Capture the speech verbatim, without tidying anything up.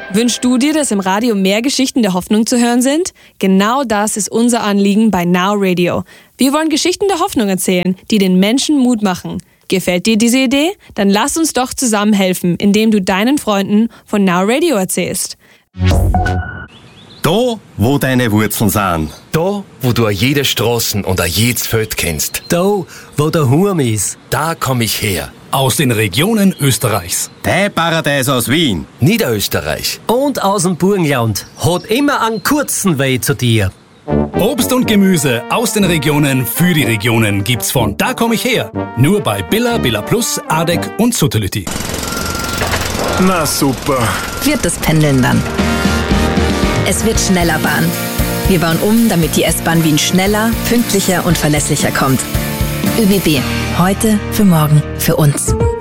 Wünschst du dir, dass im Radio mehr Geschichten der Hoffnung zu hören sind? Genau das ist unser Anliegen bei Now Radio. Wir wollen Geschichten der Hoffnung erzählen, die den Menschen Mut machen. Gefällt dir diese Idee? Dann lass uns doch zusammen helfen, indem du deinen Freunden von Now Radio erzählst. Da, wo deine Wurzeln sind. Da, wo du a jede Straßen und a jedes Feld kennst. Da, wo der Hurm ist. Da komm ich her. Aus den Regionen Österreichs. Dein Paradies aus Wien. Niederösterreich. Und aus dem Burgenland. Hat immer einen kurzen Weg zu dir. Obst und Gemüse aus den Regionen für die Regionen gibt's von Da komm ich her. Nur bei Billa, Billa Plus, Adek und Suttelütti. Na super. Wird das Pendeln dann. Es wird schneller Bahn. Wir bauen um, damit die S-Bahn Wien schneller, pünktlicher und verlässlicher kommt. ÖBB. Heute für morgen für uns.